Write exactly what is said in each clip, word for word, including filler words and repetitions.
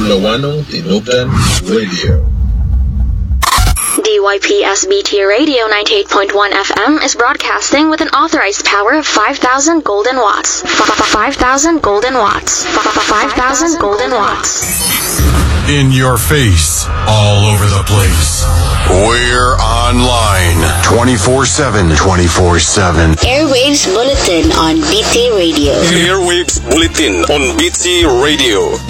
Bulawanong Tinubdan Radio. D Y P S B T Radio ninety-eight point one F M is broadcasting with an authorized power of five thousand golden watts. five thousand golden watts. five thousand golden watts. In your face, all over the place. We're online twenty-four seven. twenty-four seven. Airwaves Bulletin on B T Radio. Airwaves Bulletin on B T Radio.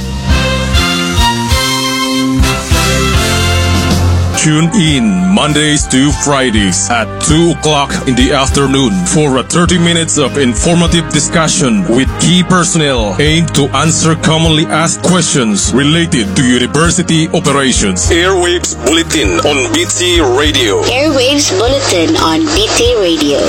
Tune in Mondays to Fridays at two o'clock in the afternoon for a thirty minutes of informative discussion with key personnel aimed to answer commonly asked questions related to university operations. Airwaves Bulletin on B T Radio. Airwaves Bulletin on B T Radio.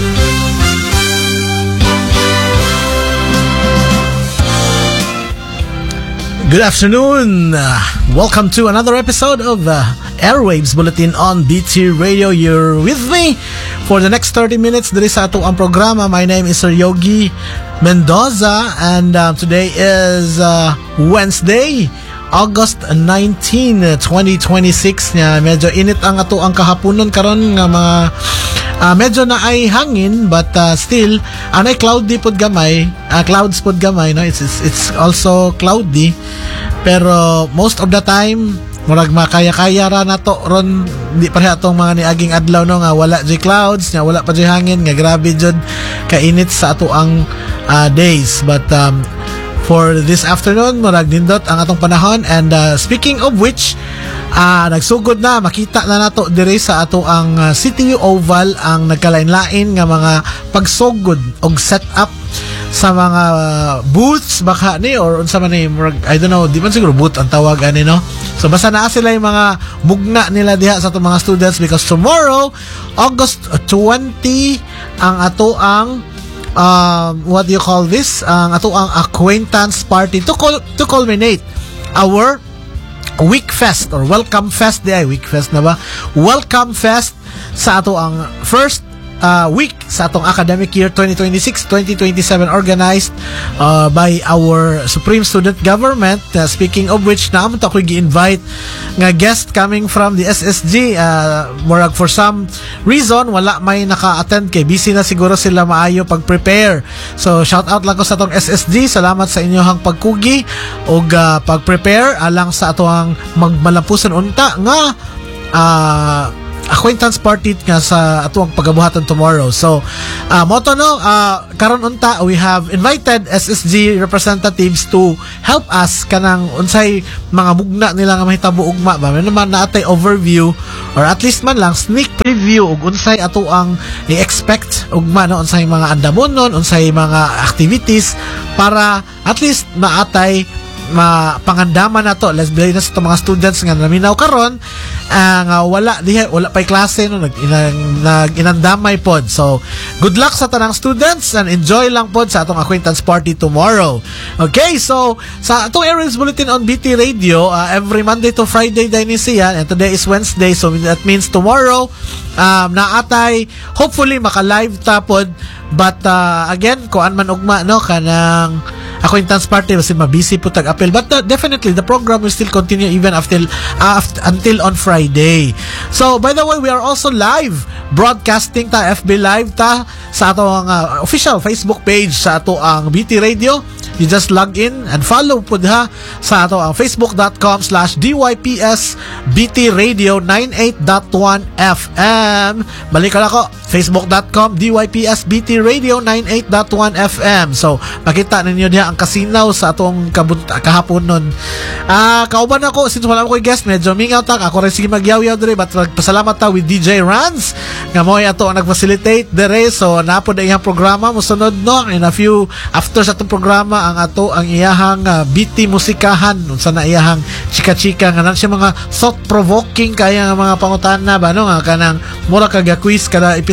Good afternoon. Uh, welcome to another episode of uh, Airwaves Bulletin on B T Radio. You're with me for the next thirty minutes. Diri sa ato ang programa. My name is Sir Yogi Mendoza, and uh, today is uh, Wednesday, August nineteenth, twenty twenty-six. Nya medyo init ang ato ang kahaponon karon nga mga uh, medyo na ay hangin, but uh, still anay cloudy pod gamay, uh, clouds pod gamay, no? It's, it's it's also cloudy, pero most of the time murag makaya-kaya ra nato ron, di pareha atong mga niaging adlaw, no, nga wala jay clouds, nga wala pa jay hangin, nga grabe jud kainit sa ato ang uh, days. But um, for this afternoon, murag nindot ang atong panahon. And uh, speaking of which, uh, nagsugod na, makita na nato diri sa ato ang uh, City Oval ang nagkalain-lain nga mga pagsugod og setup sa mga uh, booths baka ni, or unsa man ni, I don't know, di man siguro booth ang tawag ani, no? So basta naa sila yung mga mugna nila diha sa atong mga students, because tomorrow August twentieth ang ato ang um, what do you call this, ang ato ang acquaintance party to cul- to culminate our Week Fest or Welcome Fest. Di ay Week Fest na ba? Welcome Fest sa ato ang first Uh, week sa atong academic year twenty twenty-six twenty twenty-seven, organized uh, by our Supreme Student Government. Uh, speaking of which, naamon ta ako'y gi-invite nga guest coming from the S S G. Uh, murag for some reason wala may naka-attend kay busy na siguro sila maayo pag-prepare. So shout out lang ko sa atong S S G. Salamat sa inyohang pagkugi og uh, pag-prepare alang sa atong magmalapusan unta nga uh, acquaintance party nga sa atong pagabuhaton tomorrow. So uh, moto no, uh, karon unta we have invited S S G representatives to help us kanang unsay mga mugna nila nga mahitabo ugma ba, may naman naatay overview or at least man lang sneak preview ug unsay ato ang i-expect ugma, no, unsay mga andamonon, unsay mga activities para at least maatay mapangandaman na to. Let's blame na sa mga students nga naminaw karon uh, nga wala diha wala pay klase, no, nag inang, nag inandamay pod. So good luck sa tanang students and enjoy lang pod sa atong acquaintance party tomorrow. Okay, so sa atong Airwaves Bulletin on B T Radio, uh, every Monday to Friday din siya, and today is Wednesday, so that means tomorrow um, naatay hopefully maka-live ta pod. But uh, again, kuan man ugma, no, kanang acquaintance party kasi mabisi po tag apel, but uh, definitely the program will still continue even after, uh, after until on Friday. So by the way, we are also live broadcasting ta, F B live ta sa ato ang uh, official Facebook page sa ato ang B T Radio. You just log in and follow po ha sa ato ang facebook.com slash DYPS BT Radio ninety-eight point one F M. Balik ka ko, facebook.com DYPS BT Radio ninety-eight point one F M. So makita ninyo diha ang kasinaw sa atong kabunta kahapon nun. Ah, uh, kauban ako since wala ko guest, medyo mingaw ta ako rin sige magyaw-yaw dire, but pasalamat ta with D J Rans nga mo ato ang nag-facilitate dire. So napod ang iyang programa musunod, no, in a few after sa atong programa ang ato ang iyahang uh, B T musikahan unsa na iyahang chika-chika nga nan siya mga thought provoking kaya nga mga pangutana ba, no, nga kanang mura kag quiz kada episode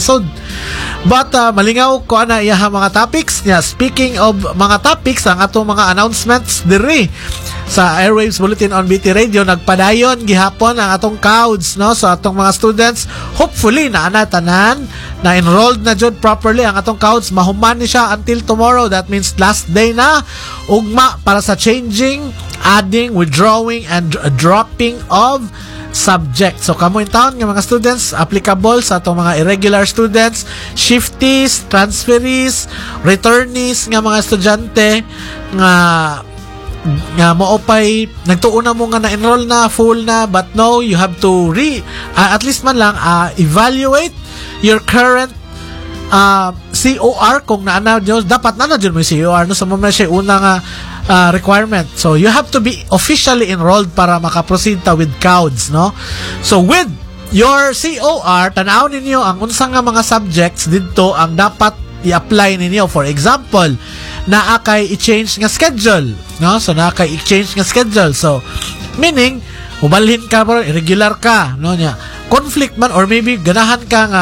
episode. But uh, malingaw ko ana iya mga topics niya. Speaking of mga topics, ang atong mga announcements diri sa Airwaves Bulletin on B T Radio, nagpadayon gihapon ang atong counts, no? So atong mga students, hopefully na ana tanan na enrolled na jud properly ang atong counts. Mahuman ni siya until tomorrow. That means last day na ugma para sa changing, adding, withdrawing, and d- dropping of subject. So kamo in town nga mga students, applicable sa atong mga irregular students, shifties, transferees, returnees nga mga estudyante nga nga mo opay nagtuon na mo nga na-enroll na full na, but no, you have to re uh, at least man lang uh, evaluate your current uh, C O R kung naana nyo, dapat na na dyan mo yung C O R, no? So mamaya siya una nga uh, requirement. So you have to be officially enrolled para makaproceed ta with counts, no? So with your C O R, tanaw ninyo ang unsang nga mga subjects dito ang dapat i-apply ninyo. For example, naa kay i-change nga schedule, no? So naa kay i-change nga schedule. So meaning mubalhin ka bro, irregular ka, no nya. Conflict man or maybe ganahan ka nga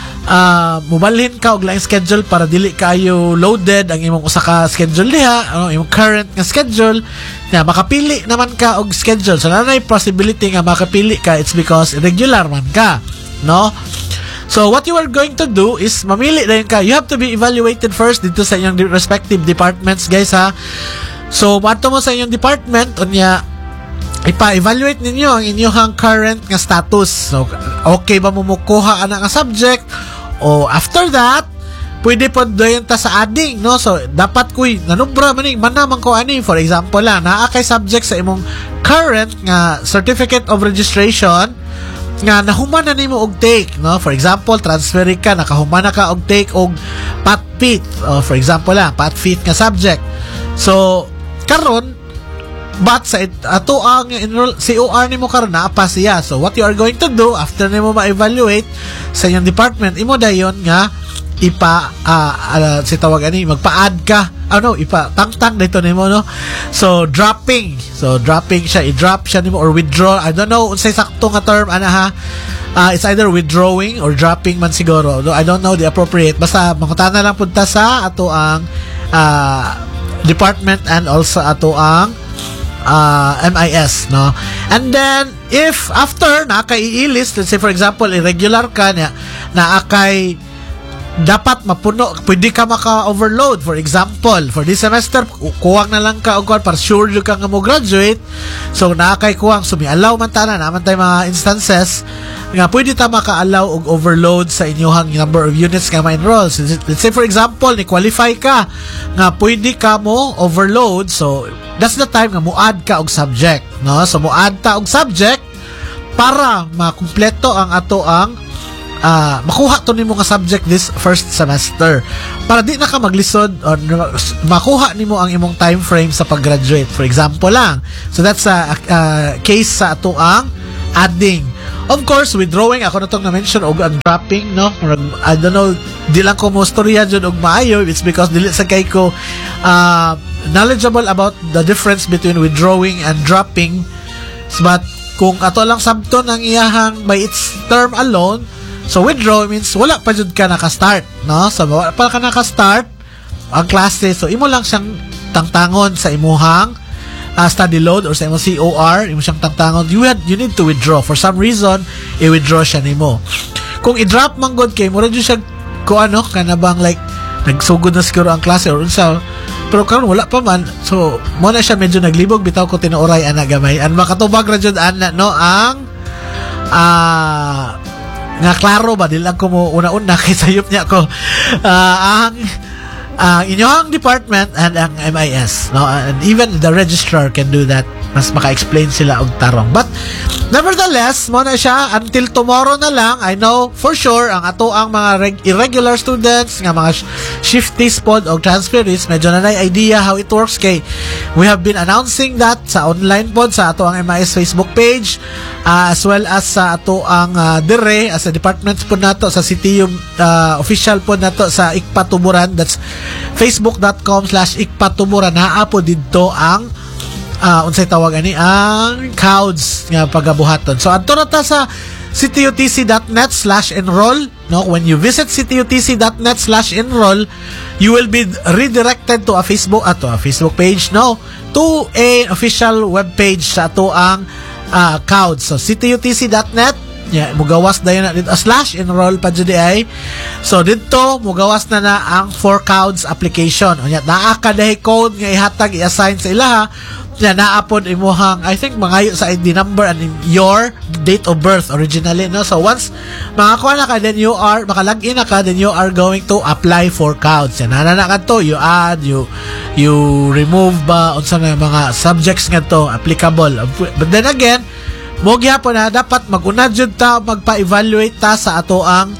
uh, mubalhin ka og laing schedule para dili kayo loaded ang imong usa ka schedule diha, ano, imong current nga schedule. Nya makapili naman ka og schedule. So nanay possibility nga makapili ka, it's because irregular man ka, no? So what you are going to do is mamili dayon ka. You have to be evaluated first dito sa inyong respective departments, guys, ha. So bato mo sa inyong department unya ipa-evaluate ninyo ang inyong current nga status. So okay ba mo mukuha ana nga subject, o after that pwede po dayon ta sa adding, no? So dapat kuy nanubra maning manaman ko ani, for example lang naa kay subject sa imong current nga certificate of registration nga nahuman na nimo og take, no? For example, transferi ka, nakahuman na ka og take og P A T F I T, oh, for example lang, P A T F I T nga subject. So karon but sa it, ato ang enroll C O R nimo karon naa pa siya. So what you are going to do after nimo ma-evaluate sa inyong department, imo dayon nga ipa uh, uh, si tawag ani magpa-add ka, ano, ipa tangtang dito nimo, no? So dropping, so dropping siya, i-drop siya nimo or withdraw, I don't know unsay sakto nga term ana ha. Uh, it's either withdrawing or dropping man siguro, no? I don't know the appropriate, basta mangutana lang punta sa ato ang uh, department and also ato ang uh, M I S, no? And then if after na kay i-list, let's say for example irregular ka na na kay dapat mapuno, pwede ka maka-overload. For example, for this semester kuwang na lang ka og para sure ka nga mo graduate. So naa kay kuwang, so may allow man tanan naman tay mga instances nga pwede ta maka-allow og overload sa inyong number of units nga ma-enroll. So, let's say for example ni qualify ka nga pwede ka mo overload, so that's the time nga mo add ka og subject, no? So mo add ta og subject para makumpleto ang ato ang Uh, makuha to nimo nga subject this first semester para di na ka maglisod or makuha nimo ang imong time frame sa pag-graduate, for example lang. So that's a, a, a case sa ato ang adding. Of course, withdrawing ako na tong na-mention og ang dropping, no? I don't know, di lang ko mo storya jud og maayo. It's because dili sa kay ko uh, knowledgeable about the difference between withdrawing and dropping. But kung ato lang sabton ang iyahang by its term alone, so withdraw means wala pa jud ka naka-start, no? So wala pa ka naka-start ang klase, so imo lang siyang tangtangon sa imuhang uh, study load or sa imong C O R, imo siyang tangtangon. You had, you need to withdraw for some reason, i-withdraw siya nimo. Kung i-drop man gud kay mura jud siya ko ano kana bang like nagsugod na siguro ang klase or unsa, pero karon wala pa man, so mo na siya medyo naglibog bitaw ko tinuoray ana gamay and makatubag ra jud ana, no, ang ah uh, nga klaro ba dilang ko mo una-una kay sayop niya ko uh, ang uh, inyong department and ang M I S, no? And even the registrar can do that, mas maka-explain sila og tarong. But nevertheless, mo na siya until tomorrow na lang. I know for sure ang ato ang mga reg- irregular students nga mga sh- shifties pod o transferees medyo na na idea how it works kay we have been announcing that sa online pod sa ato ang M I S Facebook page, uh, as well as sa ato ang uh, dire as a departments pod nato sa C T U uh, official pod nato sa Ikpatuburan, that's facebook.com slash Ikpatuburan. Naa po dito ang uh, unsay tawag ani ang counts nga pagabuhaton. So adto na ta sa ctutc.net slash enroll, no, when you visit ctutc.net slash enroll, you will be redirected to a Facebook at uh, to a Facebook page, no, to a official web page sa ato ang uh, account. So ctutc.net, yeah, mugawas dayon na dito slash enroll pa jud ay. So dito mugawas na na ang four counts application. Unya naa ka dahi code nga ihatag i-assign sa ilaha. Yeah, naapod imuhang I think mangayo sa I D number and your date of birth originally, no. So once makakuha na ka, then you are makalagin na ka, then you are going to apply for counts. Yan na na to, you add, you you remove ba unsa na mga subjects nga to applicable. But then again, mo gyapon na dapat maguna jud ta magpa-evaluate ta sa ato ang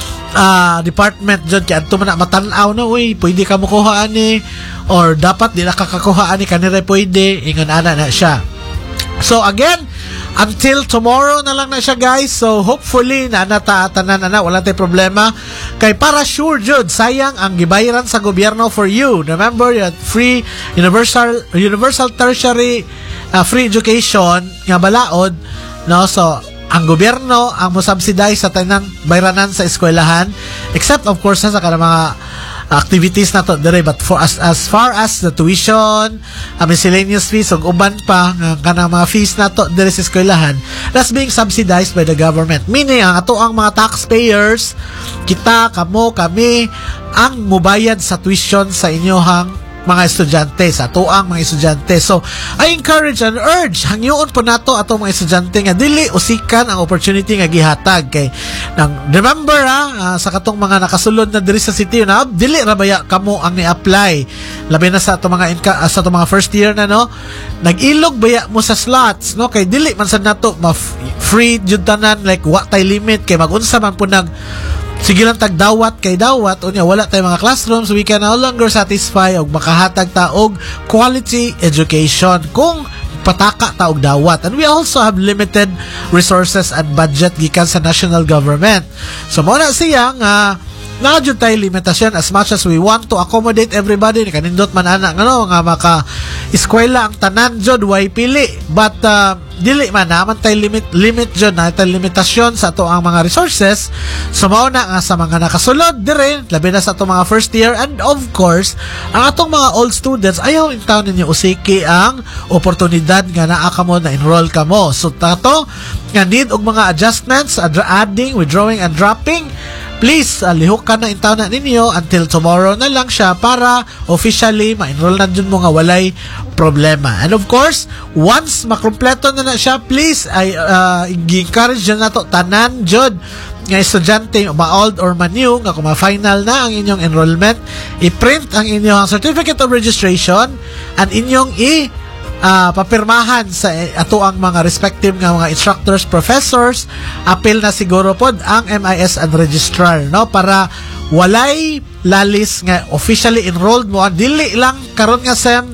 uh, department jud kay adto man na matan-aw na, uy pwede ka mo kuha ani or dapat di nakakakuha ani kanire pwede, ingon ana na siya. So again, until tomorrow na lang na siya, guys. So hopefully na natatanan na wala tay problema kay para sure jud sayang ang gibayaran sa gobyerno for you. Remember, you had free universal universal tertiary uh, free education nga balaod, no. So ang gobyerno ang mo-subsidize sa tanang bayranan sa eskwelahan, except of course sa kanang mga activities na to dire, but for as as far as the tuition, uh, miscellaneous fees ug uban pa nga kanang mga fees na to dire sa eskwelahan, that's being subsidized by the government. Meaning ang ato ang mga taxpayers, kita, kamo, kami ang mubayad sa tuition sa inyohang mga estudyante, sa tuang mga estudyante. So I encourage and urge hangyoon po nato ato mga estudyante nga dili usikan ang opportunity nga gihatag kay nang remember ha, uh, sa katong mga nakasulod na diri sa city na dili ra baya kamo ang ni-apply, labi na sa ato mga inka, uh, sa ato mga first year na, no, nag-ilog baya mo sa slots, no, kay dili man sad nato ma-free jud tanan, like wa tay limit kay magunsa man po nag sige lang tag dawat kay dawat unya wala tay mga classrooms, we can no longer satisfy og makahatag ta og quality education kung pataka ta og dawat. And we also have limited resources and budget gikan sa national government. So mo na siya nga na jud tay limitasyon as much as we want to accommodate everybody, kanindot man ana ngano nga maka eskwela ang tanan jud way pili, but uh, dili man naman tay limit limit jud na tay limitasyon sa ato ang mga resources. So mao na nga sa mga nakasulod dire labi na sa ato mga first year, and of course ang atong mga old students ayaw in town ninyo usiki ang oportunidad nga naa kamo na enroll kamo. So tato nga need og mga adjustments, adding, withdrawing and dropping, please, uh, lihok ka na in town na ninyo until tomorrow na lang siya para officially ma-enroll na dyan mo nga walay problema. And of course, once makompleto na na siya, please, I uh, encourage dyan na to, tanan dyan nga estudyante, ma-old or ma-new, nga kung ma-final na ang inyong enrollment, i-print ang inyong certificate of registration and inyong i- Uh, papirmahan sa ato ang mga respective nga mga instructors, professors, apil na siguro pod ang M I S and registrar, no, para walay lalis nga officially enrolled mo, dili lang karon nga sem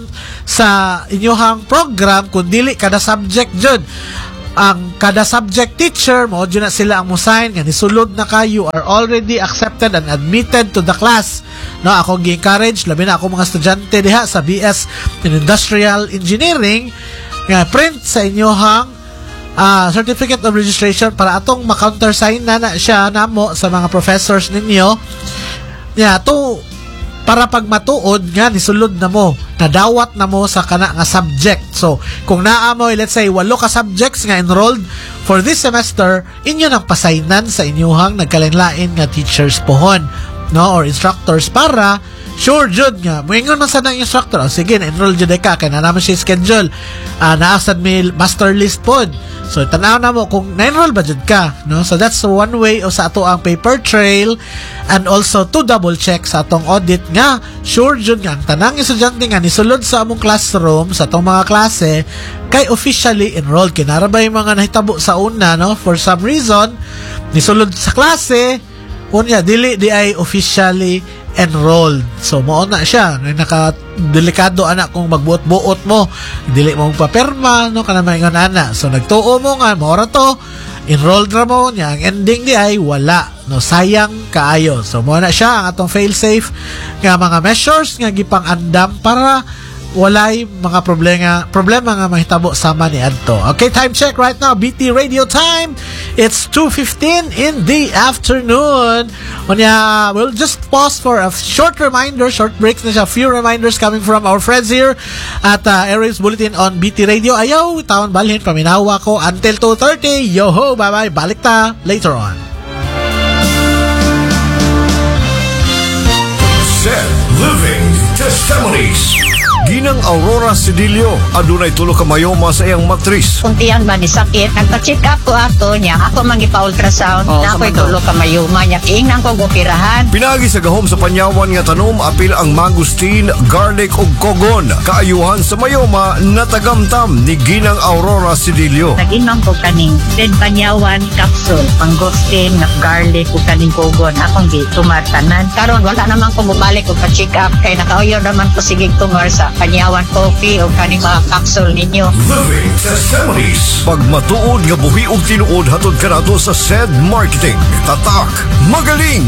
sa inyohang program kun dili kada subject jud ang kada subject teacher mo dyan na sila ang musign nga nisulod na ka, you are already accepted and admitted to the class, no. Ako gi-encourage labi na ako mga estudyante diha sa B S in Industrial Engineering nga print sa inyohang uh, certificate of registration para atong ma-countersign na na siya namo sa mga professors ninyo, yeah, to para pag matuod nga nisulod na mo, nadawat na mo sa kana nga subject. So kung naa mo, let's say walo ka subjects nga enrolled for this semester, inyo nang pasaynan sa inyuhang nagkalain-lain nga teachers pohon, no, or instructors, para sure jud nga moingon man sad ang instructor, oh, sige na enroll jud ka kay na naman siya schedule, uh, naasad may master list pod. So tanaw na mo kung na-enroll ba jud ka, no. So that's one way o sa ato ang paper trail, and also to double check sa atong audit nga sure jud nga ang tanang estudyante nga nisulod sa among classroom sa atong mga klase kay officially enrolled. Kinara ba yung mga nahitabo sa una, no, for some reason nisulod sa klase unya dili di ay officially enrolled. So mao na siya naka delikado anak kung magbuot-buot mo, dili mo magpaperma, no, kana maingon ana. So nagtuo mo nga mao ra to, enrolled ra mo nya, ang ending di ay wala, no, sayang kaayo. So mao na siya ang atong fail safe nga mga measures nga gipang-andam para walay mga problema problema nga mahitabo sama ni adto. Okay, time check right now. B T Radio time. It's two fifteen in the afternoon. Unya, we'll just pause for a short reminder, short breaks na siya. Few reminders coming from our friends here at uh, Airwaves Bulletin on B T Radio. Ayaw, tawon balhin, paminawa ko until two thirty. Yo-ho, bye-bye. Balik ta later on. Said Living Testimonies. Ginang Aurora Sedillo, adunay tulo ka mayoma sa iyang matris. Kung tiyan ba ni sakit, nagpa-check up ko ato niya. Ako man gipa-ultrasound, oh, na ako'y tulo ka mayoma niya. Ingnan ko gupirahan. Pinagi sa gahom sa panyawan nga tanom, apil ang mangustin, garlic ug kogon. Kaayuhan sa mayoma na tagamtam ni Ginang Aurora Sedillo. Nag-inom ko kaning red panyawan capsule, mangustin, garlic ug kaning kogon. Akong gitumatanan. Karon wala naman ko bumalik ko pa-check up kay nakauyo naman ko sigig tumor sa panyawan coffee o kaning mga capsule ninyo. Living Testimonies. Pagmatuod nga buhi og tinuod hatod kanato sa said marketing. Tatak, magaling.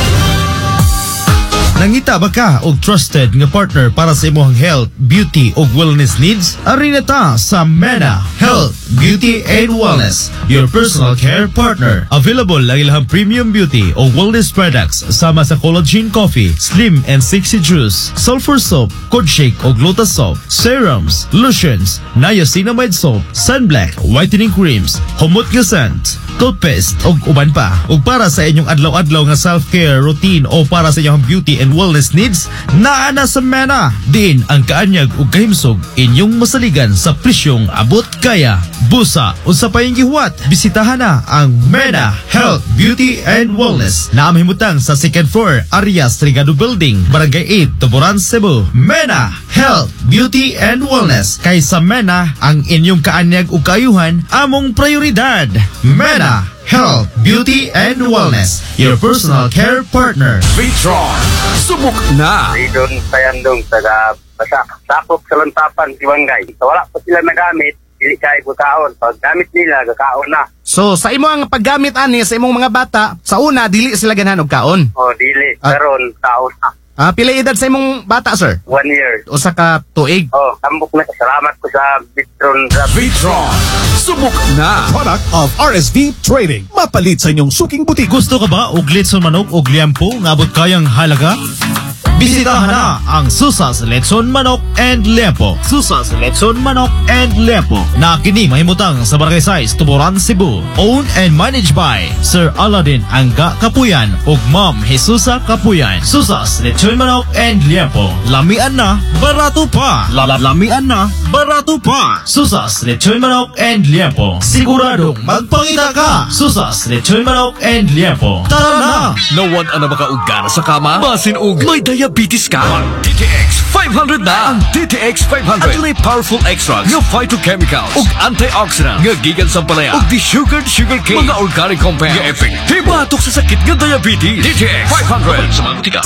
Nangita ba ka og trusted nga partner para sa imong health, beauty ug wellness needs? Ari na ta sa MENA Health, Beauty and Wellness, your personal care partner. Available ang ilang premium beauty ug wellness products sama sa collagen coffee, slim and sexy juice, sulfur soap, cod shake ug lotus soap, serums, lotions, niacinamide soap, sunblock, whitening creams, humot nga scent, toothpaste ug uban pa. Ug para sa inyong adlaw-adlaw nga self-care routine o para sa inyong beauty and wellness needs, naa na sa MENA. Diin ang kaanyag ug kahimsog inyong masaligan sa presyong abot kaya. Busa unsa pa yung gihuwat, bisitahan na ang MENA Health, Beauty and Wellness na amhimutang sa second floor Arias Trigado Building, Barangay eight, Tuburan, Cebu. MENA Health, Beauty and Wellness. Kay sa MENA ang inyong kaanyag ug kaayuhan among prioridad. MENA Health, Beauty and Wellness, your personal care partner. Vitron, subok na. Doon sayandong taga basak. Sakop sa lantapan, Siwangay. So, wala pa sila nagamit, hindi kaya gakaon. Pag gamit nila, gakaon na. So, sa imong paggamit ani sa imong mga bata, sa una, dili sila ganahan og kaon? O, dili. Ah. Karon, kaon na. Ah, pila edad sa imong bata, sir? One year. Usa ka tuig? Oh, tambok na. Salamat ko sa Vitron. Vitron, subok na. Product of R S V Trading. Mapalit sa inyong suking butik. Gusto ka ba og litson manok og liampo nga abot kayang halaga? Bisitahan na ang Susas Letson Manok and Liampo. Susas Letson Manok and Liampo na kini mahimutang sa Barangay size, Tuburan, Cebu. Owned and managed by Sir Aladdin Angga Kapuyan ug Ma'am Jesusa Kapuyan. Susas Letson Manok and Liampo. Lamian na, barato pa. Lamian na, barato pa. Susas Letson Manok and Liampo. Siguradong magpangita ka. Susas Letson Manok and Liampo. Tara na! Nawan ana makaugana sa kama? Basin og may diabetes ka? D T X five hundred na! Ang D T X five hundred at may powerful extracts nga phytochemicals ug antioxidant nga gikan sa palaya ug de-sugared sugarcane mga organic compounds nga epektibo batok sa sakit nga diabetes. D T X five hundred sa mga tika.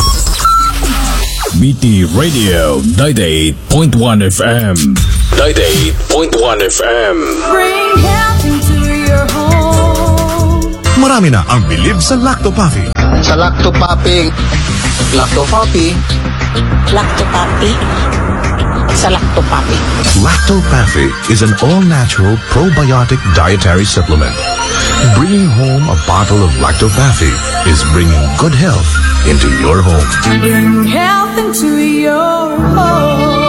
B T Radio ninety-eight point one F M. ninety-eight point one F M. Bring health into your home. Marami na ang bilib sa Lactopapi. Sa Lactopapi, Lactopapi, Lactopapi. Sa Lactopapi. Lactopapi is an all-natural probiotic dietary supplement. Bringing home a bottle of Lactopapi is bringing good health into your home. Bring health into your home.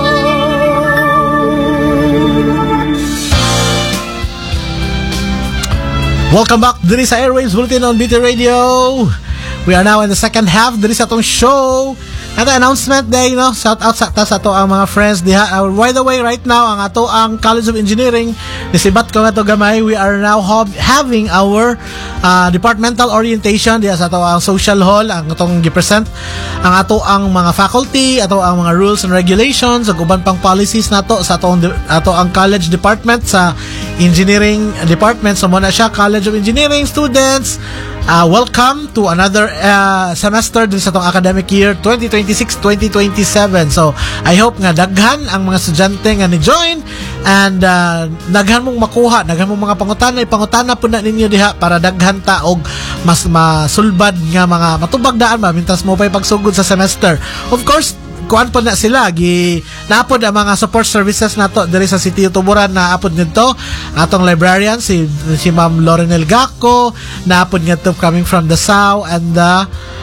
Welcome back diri sa Airwaves Bulletin on B T Radio. We are now in the second half diri sa atong show. At the announcement day, no? Shout out sa ta sa ato ang mga friends diha. Uh, by the way, right now ang ato ang College of Engineering nisibat ko nga to gamay. We are now hob- having our uh, departmental orientation diha sa ato ang social hall ang atong gi-present ang ato ang mga faculty, ato ang mga rules and regulations, ug uban pang policies nato sa ato ang ato ang college department sa engineering department. So mo na siya College of Engineering students. Uh, welcome to another uh, semester din sa itong academic year twenty twenty-six twenty twenty-seven. So, I hope nga daghan ang mga estudyante nga ni-join and uh, daghan mong makuha, daghan mong mga pangutana, ipangutana po na ninyo diha para daghan ta og mas masulbad nga mga matubag daan ba mintas mo pa'y pagsugod sa semester. Of course, kuan po na sila gi naapod ang mga support services nato diri sa City of Tuburan na apod nito atong librarian si si Ma'am Lorenel Gaco, naapod ngadto coming from the S A W and the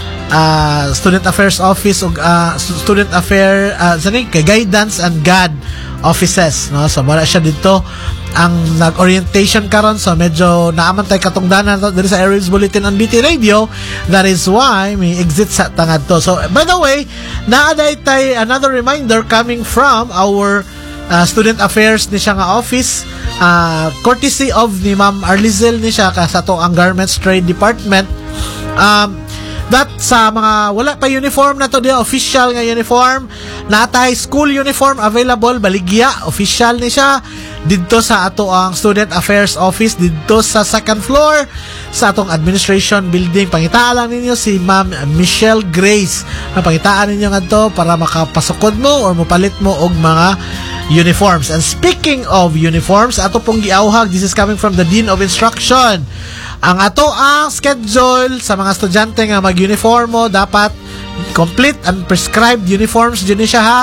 uh, Student Affairs Office ug uh, Student Affair uh, sani kay Guidance and G A D offices, no? So wala siya dito ang nag-orientation karon, so medyo naaman tay katungdanan to diri sa Airwaves Bulletin on B T Radio. That is why may exit sa tangad to. So by the way, naaday tay another reminder coming from our uh, Student Affairs ni siya nga office, uh, courtesy of ni Ma'am Arlizel ni siya ka sa to ang Garments Trade Department. Um that sa mga wala pa uniform na to di official nga uniform, natay school uniform available baligya, official ni siya didto sa ato ang Student Affairs Office didto sa second floor sa atong administration building. Pangitaan lang ninyo si Ma'am Michelle Grace, pangitaan ninyo ngadto para makapasukod mo or mopalit mo og mga uniforms. And speaking of uniforms, ato pong giawhag, this is coming from the Dean of Instruction. Ang ato ang schedule sa mga estudyante nga mag-uniform mo, dapat complete and prescribed uniforms dyan siya ha.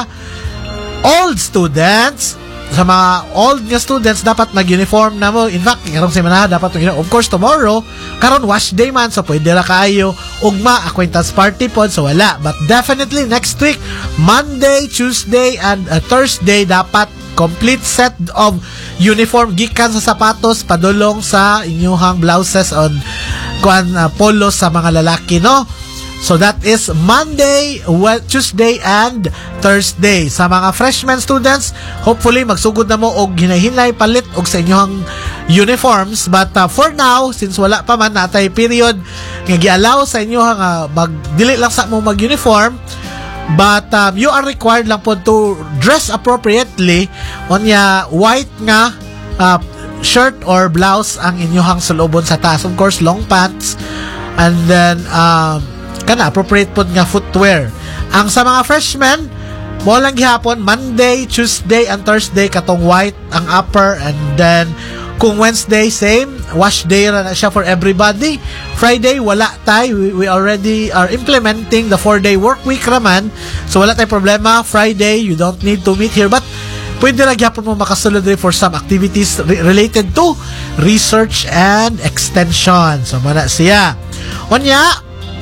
Old students, sa mga old nga students, dapat mag-uniform na mo. In fact, karong semana dapat mag-uniform. Of course, tomorrow, karon wash day man, so pwede ra kayo ugma, acquaintance party pod, so wala. But definitely, next week, Monday, Tuesday, and uh, Thursday, dapat complete set of uniform gikan sa sapatos padulong sa inyong blouses on kuan uh, polos sa mga lalaki, no? So that is Monday, Tuesday, and Thursday. Sa mga freshman students, hopefully magsugod na mo og hinahinay palit og sa inyong uniforms. But uh, for now, since wala pa man natay period nga gi-allow sa inyo nga magdili lang sa mo mag-uniform, but um, you are required lang po to dress appropriately. Onya white nga uh, shirt or blouse ang inyong sulobon sa taas. Of course, long pants, and then um, kana appropriate po nga footwear. Ang sa mga freshmen, mo lang gihapon Monday, Tuesday, and Thursday katong white ang upper, and then kung Wednesday same, wash day ra na siya for everybody. Friday wala tay, we, we already are implementing the four day work week raman, so wala tay problema. Friday you don't need to meet here, but pwede ra gyapon mo makasulod for some activities re- related to research and extension. So mana siya onya.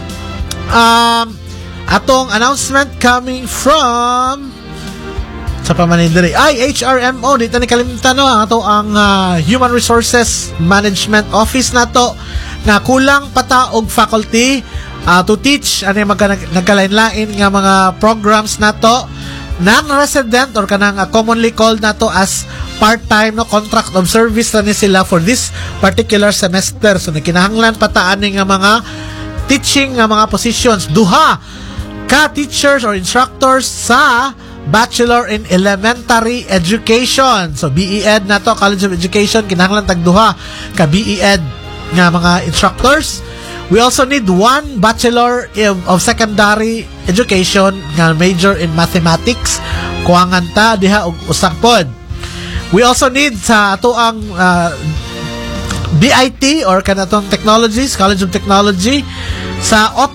Um, atong announcement coming from sa pamanindiri ay H R M O, dito ni kalimutan, no, ato ang uh, Human Resources Management Office nato nga kulang pata og faculty uh, to teach ani magka nagkalain-lain nga mga programs nato, non-resident or kanang uh, commonly called nato as part-time, no, contract of service na ni sila for this particular semester. So nakinahanglan pataan ni nga mga teaching nga mga positions, duha ka teachers or instructors sa Bachelor in Elementary Education. So B E Ed na to, College of Education, kinahanglan tagduha ka B E Ed nga mga instructors. We also need one Bachelor of Secondary Education nga major in Mathematics, kuwangan ta diha og usa pod. We also need sa ato ang uh, B I T or kanatong Technologies, College of Technology, sa